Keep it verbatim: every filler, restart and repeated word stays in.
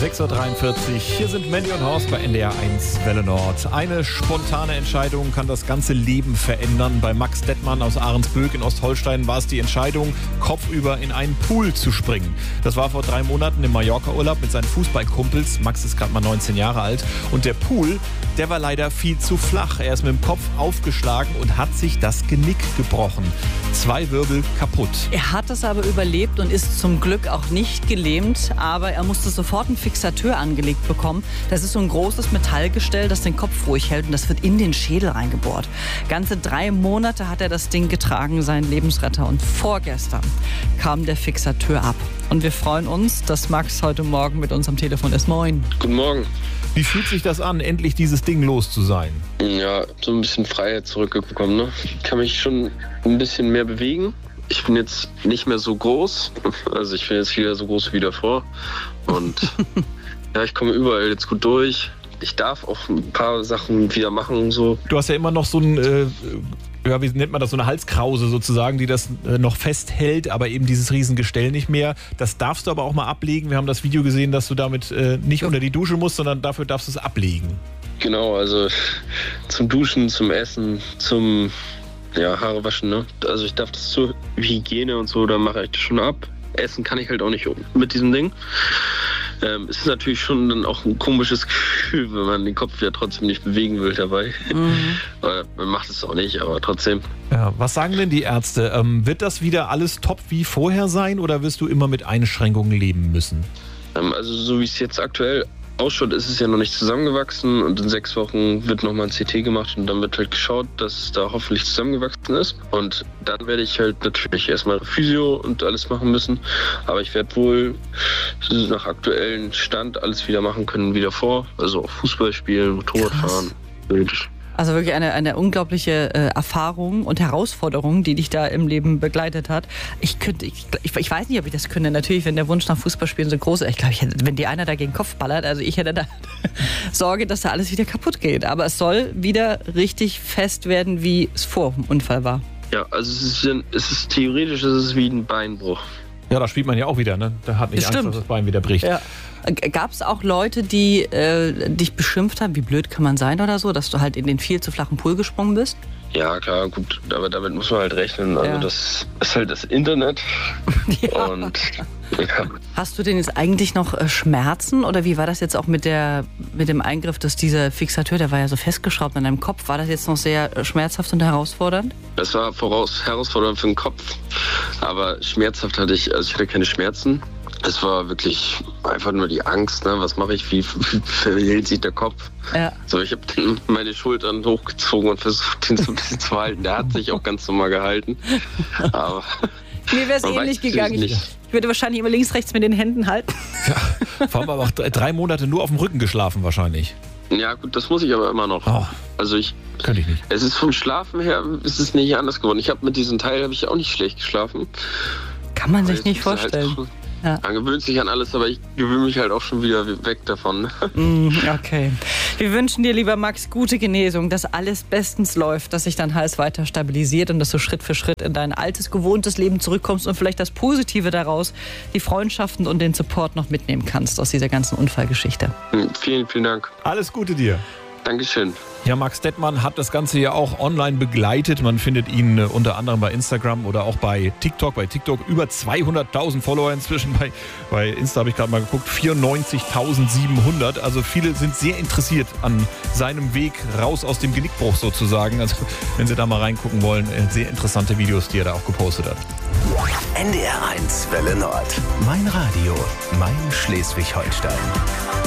sechs Uhr dreiundvierzig. Hier sind Mandy und Horst bei N D R eins Welle Nord. Eine spontane Entscheidung kann das ganze Leben verändern. Bei Max Dettmann aus Ahrensböck in Ostholstein war es die Entscheidung, kopfüber in einen Pool zu springen. Das war vor drei Monaten im Mallorca-Urlaub mit seinen Fußballkumpels. Max ist gerade mal neunzehn Jahre alt. Und der Pool, der war leider viel zu flach. Er ist mit dem Kopf aufgeschlagen und hat sich das Genick gebrochen. Zwei Wirbel kaputt. Er hat es aber überlebt und ist zum Glück auch nicht gelähmt. Aber er musste sofort einen Fixateur angelegt bekommen. Das ist so ein großes Metallgestell, das den Kopf ruhig hält und das wird in den Schädel reingebohrt. Ganze drei Monate hat er das Ding getragen, sein Lebensretter. Und vorgestern kam der Fixateur ab. Und wir freuen uns, dass Max heute Morgen mit uns am Telefon ist. Moin. Guten Morgen. Wie fühlt sich das an, endlich dieses Ding los zu sein? Ja, so ein bisschen Freiheit zurückbekommen. Ne? Ich kann mich schon ein bisschen mehr bewegen. Ich bin jetzt nicht mehr so groß. Also ich bin jetzt wieder so groß wie davor. Und ja, ich komme überall jetzt gut durch. Ich darf auch ein paar Sachen wieder machen und so. Du hast ja immer noch so ein, äh, ja, wie nennt man das, so eine Halskrause sozusagen, die das äh, noch festhält, aber eben dieses Riesengestell nicht mehr. Das darfst du aber auch mal ablegen. Wir haben das Video gesehen, dass du damit äh, nicht unter die Dusche musst, sondern dafür darfst du es ablegen. Genau, also zum Duschen, zum Essen, zum ja, Haare waschen. Ne? Also ich darf das zur Hygiene und so, da mache ich das schon ab. Essen kann ich halt auch nicht mit diesem Ding. Ähm, es ist natürlich schon dann auch ein komisches Gefühl, wenn man den Kopf ja trotzdem nicht bewegen will dabei. Mhm. Man macht es auch nicht, aber trotzdem. Ja, was sagen denn die Ärzte? Ähm, wird das wieder alles top wie vorher sein oder wirst du immer mit Einschränkungen leben müssen? Ähm, also so wie es jetzt aktuell ausschaut, ist es ja noch nicht zusammengewachsen und in sechs Wochen wird nochmal ein C T gemacht und dann wird halt geschaut, dass es da hoffentlich zusammengewachsen ist. Und dann werde ich halt natürlich erstmal Physio und alles machen müssen. Aber ich werde wohl nach aktuellem Stand alles wieder machen können wie davor. Also auch Fußball spielen, Motorrad fahren. Also wirklich eine, eine unglaubliche äh, Erfahrung und Herausforderung, die dich da im Leben begleitet hat. Ich könnte, ich, ich, ich weiß nicht, ob ich das könnte. Natürlich, wenn der Wunsch nach Fußballspielen so groß ist. Ich glaube, ich hätte, wenn die einer da gegen den Kopf ballert, also ich hätte da Sorge, dass da alles wieder kaputt geht. Aber es soll wieder richtig fest werden, wie es vor dem Unfall war. Ja, also es ist, es ist theoretisch es ist wie ein Beinbruch. Ja, da spielt man ja auch wieder, ne? Da hat nicht das Angst, stimmt. dass das Bein wieder bricht. Ja. Gab es auch Leute, die äh, dich beschimpft haben, wie blöd kann man sein oder so, dass du halt in den viel zu flachen Pool gesprungen bist? Ja, klar, gut, aber damit muss man halt rechnen. Also ja. Das ist halt das Internet. Ja. Und ja. Hast du denn jetzt eigentlich noch äh, Schmerzen oder wie war das jetzt auch mit der mit dem Eingriff, dass dieser Fixateur, der war ja so festgeschraubt an deinem Kopf, war das jetzt noch sehr äh, schmerzhaft und herausfordernd? Das war voraus herausfordernd für den Kopf, aber schmerzhaft hatte ich, also ich hatte keine Schmerzen. Es war wirklich einfach nur die Angst, ne? Was mache ich, wie verhält sich der Kopf? Ja. So, ich habe meine Schultern hochgezogen und versucht, den so ein bisschen zu halten. Der hat sich auch ganz normal gehalten. Aber mir wäre es ähnlich gegangen. Ich, ich würde wahrscheinlich immer links, rechts mit den Händen halten. Ja, vor allem aber auch drei Monate nur auf dem Rücken geschlafen wahrscheinlich. Ja gut, das muss ich aber immer noch. Oh, also ich könnte ich nicht. Es ist vom Schlafen her, ist es nicht anders geworden. Ich habe mit diesem Teil habe ich auch nicht schlecht geschlafen. Kann man sich nicht vorstellen. Halt, ja. Man gewöhnt sich an alles, aber ich gewöhne mich halt auch schon wieder weg davon. Mm, okay. Wir wünschen dir, lieber Max, gute Genesung, dass alles bestens läuft, dass sich dein Hals weiter stabilisiert und dass du Schritt für Schritt in dein altes, gewohntes Leben zurückkommst und vielleicht das Positive daraus, die Freundschaften und den Support noch mitnehmen kannst aus dieser ganzen Unfallgeschichte. Vielen, vielen Dank. Alles Gute dir. Dankeschön. Ja, Max Dettmann hat das Ganze ja auch online begleitet. Man findet ihn äh, unter anderem bei Instagram oder auch bei TikTok. Bei TikTok über zweihunderttausend Follower inzwischen. Bei, bei Insta habe ich gerade mal geguckt, vierundneunzigtausendsiebenhundert. Also viele sind sehr interessiert an seinem Weg raus aus dem Genickbruch sozusagen. Also wenn Sie da mal reingucken wollen, äh, sehr interessante Videos, die er da auch gepostet hat. N D R eins Welle Nord. Mein Radio, mein Schleswig-Holstein.